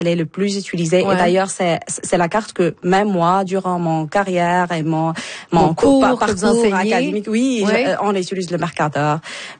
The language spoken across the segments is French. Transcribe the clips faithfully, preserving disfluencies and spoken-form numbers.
Elle est le plus utilisée. Ouais. Et d'ailleurs, c'est c'est la carte que même moi, durant mon carrière et mon mon, mon cours, cours, parcours académique, oui, ouais. je, on utilise le Mercator.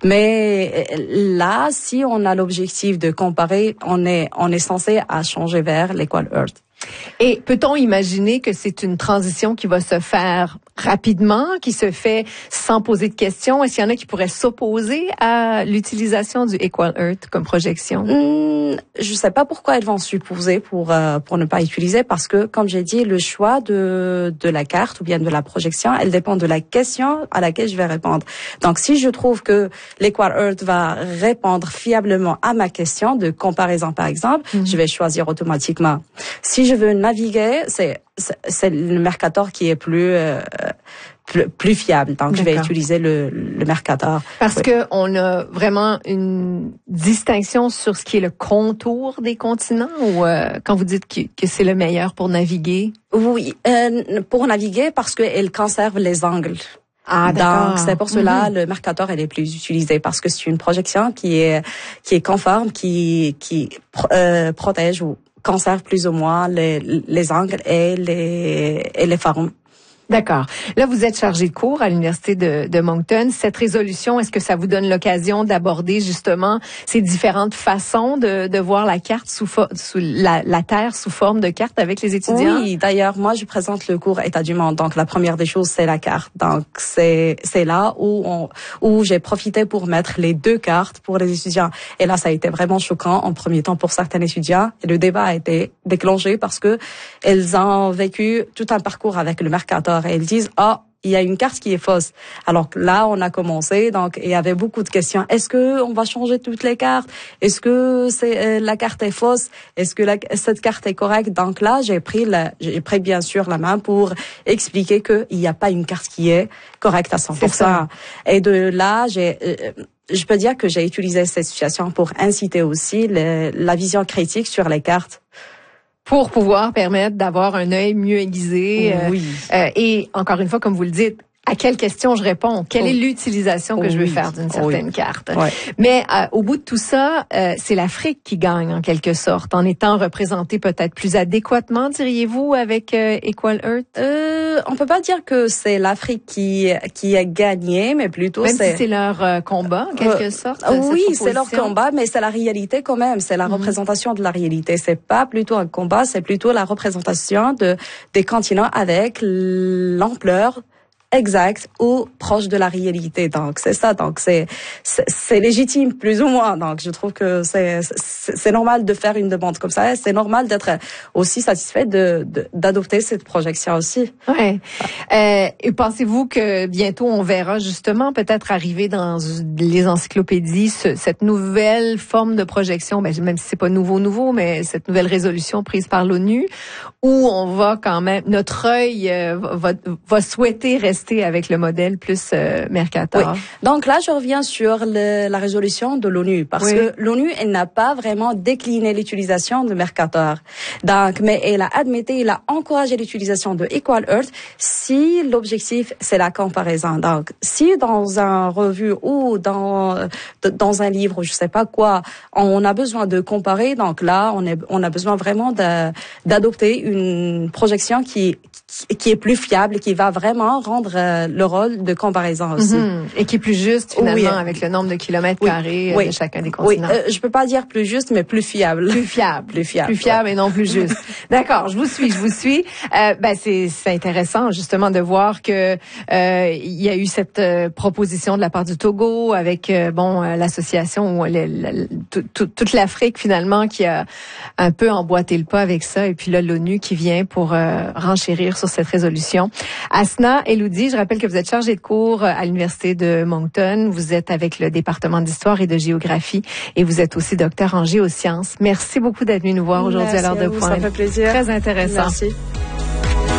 Mais là, si on a l'objectif de comparer, on est on est censé à changer vers l'Equal Earth. Et peut-on imaginer que c'est une transition qui va se faire rapidement, qui se fait sans poser de questions? Est-ce qu'il y en a qui pourraient s'opposer à l'utilisation du Equal Earth comme projection? Hum, je sais pas pourquoi elles vont s'opposer pour euh, pour ne pas utiliser, parce que, comme j'ai dit, le choix de de la carte ou bien de la projection, elle dépend de la question à laquelle je vais répondre. Donc, si je trouve que l'Equal Earth va répondre fiablement à ma question de comparaison, par exemple, mm-hmm. je vais choisir automatiquement. Si je veux naviguer, c'est c'est, c'est le Mercator qui est plus euh, plus, plus fiable. Donc, D'accord. je vais utiliser le, le Mercator. Parce oui. que on a vraiment une distinction sur ce qui est le contour des continents, ou euh, quand vous dites que, que c'est le meilleur pour naviguer? Oui, euh, pour naviguer, parce qu'elle conserve les angles. Ah, donc c'est pour cela mm-hmm. le Mercator elle est plus utilisé, parce que c'est une projection qui est qui est conforme, qui qui euh, protège ou conserve plus ou moins les les angles et les et les formes. D'accord. Là, vous êtes chargé de cours à l'Université de, de Moncton. Cette résolution, est-ce que ça vous donne l'occasion d'aborder justement ces différentes façons de, de voir la carte sous, sous la, la Terre sous forme de carte avec les étudiants? Oui, d'ailleurs, moi, je présente le cours État du monde. Donc, la première des choses, c'est la carte. Donc, c'est c'est là où on où j'ai profité pour mettre les deux cartes pour les étudiants. Et là, ça a été vraiment choquant en premier temps pour certains étudiants. Et le débat a été déclenché parce que elles ont vécu tout un parcours avec le Mercator. Et ils disent, ah, oh, il y a une carte qui est fausse. Alors que là, on a commencé, donc il y avait beaucoup de questions. Est-ce que on va changer toutes les cartes? Est-ce que c'est euh, la carte est fausse? Est-ce que la, cette carte est correcte? Donc là, j'ai pris la, j'ai pris bien sûr la main pour expliquer que il n'y a pas une carte qui est correcte à cent pour cent. Et de là, j'ai euh, je peux dire que j'ai utilisé cette situation pour inciter aussi le, la vision critique sur les cartes. Pour pouvoir permettre d'avoir un œil mieux aiguisé. Oui. Euh, et encore une fois, comme vous le dites, à quelle question je réponds? Quelle oh. est l'utilisation que oh, je veux oui. faire d'une certaine oui. carte? Ouais. Mais euh, au bout de tout ça, euh, c'est l'Afrique qui gagne en quelque sorte, en étant représentée peut-être plus adéquatement, diriez-vous, avec euh, Equal Earth? Euh, on peut pas dire que c'est l'Afrique qui qui a gagné, mais plutôt même c'est si c'est leur euh, combat en quelque euh, sorte. Oui, c'est leur combat, mais c'est la réalité quand même. C'est la mm-hmm. représentation de la réalité. C'est pas plutôt un combat, c'est plutôt la représentation de des continents avec l'ampleur exact ou proche de la réalité. Donc c'est ça. Donc c'est c'est, c'est légitime plus ou moins. Donc je trouve que c'est, c'est c'est normal de faire une demande comme ça. C'est normal d'être aussi satisfait de, de d'adopter cette projection aussi. Ouais. Euh, et pensez-vous que bientôt on verra justement peut-être arriver dans les encyclopédies ce, cette nouvelle forme de projection, ben, même si c'est pas nouveau nouveau, mais cette nouvelle résolution prise par l'ONU, où on va quand même notre œil euh, va va souhaiter rester avec le modèle plus euh, Mercator. Oui. Donc là, je reviens sur le, la résolution de l'ONU, parce oui. que l'ONU, elle n'a pas vraiment décliné l'utilisation de Mercator. Donc, mais elle a admis, elle a encouragé l'utilisation de Equal Earth si l'objectif, c'est la comparaison. Donc, si dans un revue ou dans dans un livre, ou je sais pas quoi, on a besoin de comparer, donc là, on est on a besoin vraiment de, d'adopter une projection qui qui est plus fiable, qui va vraiment rendre euh, le rôle de comparaison aussi. Mm-hmm. Et qui est plus juste, finalement, oui. avec le nombre de kilomètres oui. carrés oui. de chacun des continents. Oui, euh, je peux pas dire plus juste, mais plus fiable. Plus fiable. plus fiable. Plus fiable ouais. et non plus juste. D'accord, je vous suis, je vous suis. Euh, ben, c'est, c'est intéressant, justement, de voir que euh, il y a eu cette euh, proposition de la part du Togo avec, euh, bon, euh, l'association, le, le, tout, tout, toute l'Afrique, finalement, qui a un peu emboîté le pas avec ça. Et puis là, l'ONU qui vient pour euh, renchérir sur cette résolution. Asna Eloudi, je rappelle que vous êtes chargée de cours à l'Université de Moncton. Vous êtes avec le département d'histoire et de géographie et vous êtes aussi docteur en géosciences. Merci beaucoup d'être venu nous voir aujourd'hui à l'heure de pointe. Ça fait plaisir. Très intéressant. Merci.